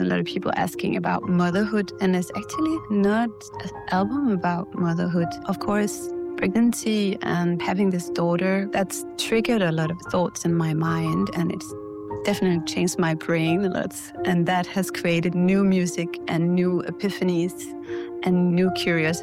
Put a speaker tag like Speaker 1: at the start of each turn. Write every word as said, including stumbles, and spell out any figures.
Speaker 1: a lot of people asking about motherhood, and it's actually not an album about motherhood. Of course, pregnancy and having this daughter, that's triggered a lot of thoughts in my mind, and it's definitely changed my brain a lot. And that has created new music and new epiphanies and new curiosity.